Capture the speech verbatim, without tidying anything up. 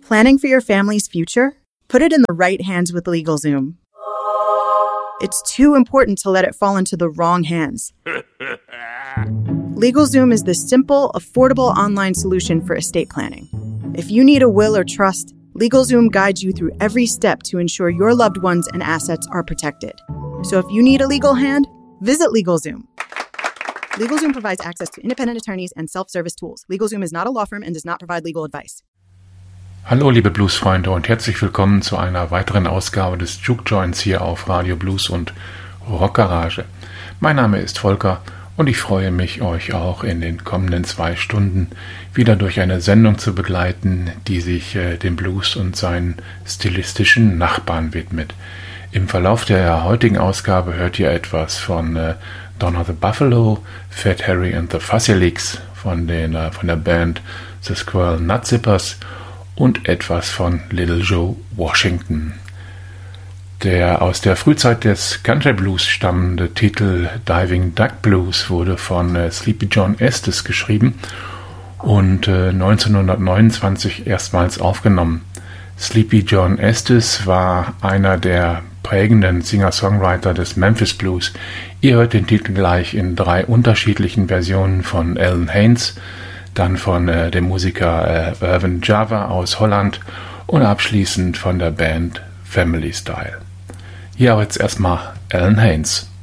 Planning for your family's future? Put it in the right hands with LegalZoom. It's too important to let it fall into the wrong hands. LegalZoom is the simple, affordable online solution for estate planning. If you need a will or trust, LegalZoom guides you through every step to ensure your loved ones and assets are protected. So if you need a legal hand, visit LegalZoom. LegalZoom provides access to independent attorneys and self-service tools. LegalZoom is not a law firm and does not provide legal advice. Hallo liebe Bluesfreunde und herzlich willkommen zu einer weiteren Ausgabe des Juke Joints hier auf Radio Blues und Rockgarage. Mein Name ist Volker und ich freue mich, euch auch in den kommenden zwei Stunden wieder durch eine Sendung zu begleiten, die sich äh, dem Blues und seinen stilistischen Nachbarn widmet. Im Verlauf der heutigen Ausgabe hört ihr etwas von äh, Donna the Buffalo, Fat Harry and the Fussilics von, den, äh, von der Band The Squirrel Nutzippers und etwas von Little Joe Washington. Der aus der Frühzeit des Country Blues stammende Titel Diving Duck Blues wurde von äh, Sleepy John Estes geschrieben und äh, neunzehnhundertneunundzwanzig erstmals aufgenommen. Sleepy John Estes war einer der prägenden Singer-Songwriter des Memphis Blues. Ihr hört den Titel gleich in drei unterschiedlichen Versionen von Alan Haynes, dann von äh, dem Musiker äh, Irvin Java aus Holland und abschließend von der Band Family Style. Hier aber jetzt erstmal Alan Haynes.